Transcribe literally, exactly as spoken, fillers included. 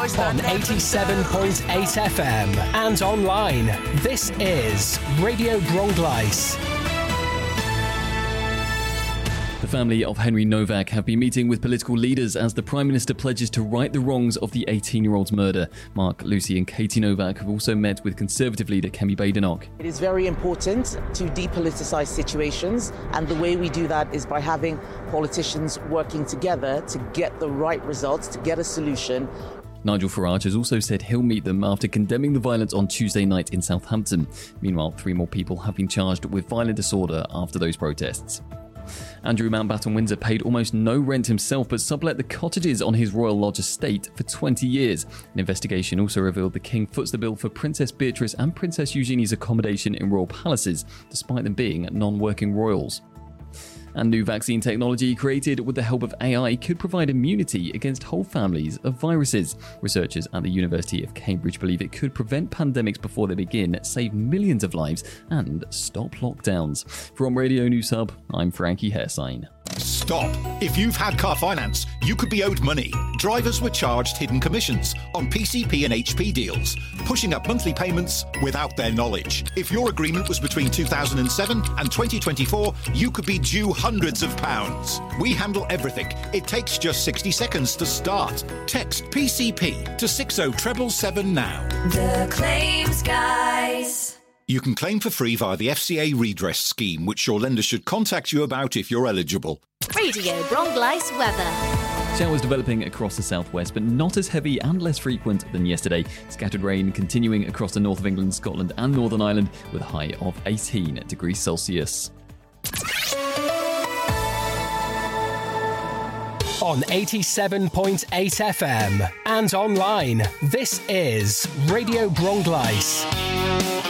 On eighty-seven point eight F M and online, this is Radio Bronglais. The family of Henry Novak have been meeting with political leaders as the Prime Minister pledges to right the wrongs of the eighteen-year-old's murder. Mark, Lucy and Katie Novak have also met with Conservative leader Kemi Badenoch. It is very important to depoliticise situations, and the way we do that is by having politicians working together to get the right results, to get a solution. Nigel Farage has also said he'll meet them after condemning the violence on Tuesday night in Southampton. Meanwhile, three more people have been charged with violent disorder after those protests. Andrew Mountbatten Windsor paid almost no rent himself but sublet the cottages on his Royal Lodge estate for twenty years. An investigation also revealed the King foots the bill for Princess Beatrice and Princess Eugenie's accommodation in royal palaces, despite them being non-working royals. And new vaccine technology created with the help of A I could provide immunity against whole families of viruses. Researchers at the University of Cambridge believe it could prevent pandemics before they begin, save millions of lives, and stop lockdowns. From Radio News Hub, I'm Frankie Hairsign. Stop. If you've had car finance, you could be owed money. Drivers were charged hidden commissions on P C P and H P deals, pushing up monthly payments without their knowledge. If your agreement was between two thousand seven and twenty twenty-four, you could be due hundreds of pounds. We handle everything. It takes just sixty seconds to start. Text P C P to six oh seven seven now. The Claims Guys. You can claim for free via the F C A redress scheme, which your lender should contact you about if you're eligible. Radio Bronglais weather. Showers developing across the southwest, but not as heavy and less frequent than yesterday. Scattered rain continuing across the north of England, Scotland and Northern Ireland with a high of eighteen degrees Celsius. On eighty-seven point eight F M and online, this is Radio Bronglais.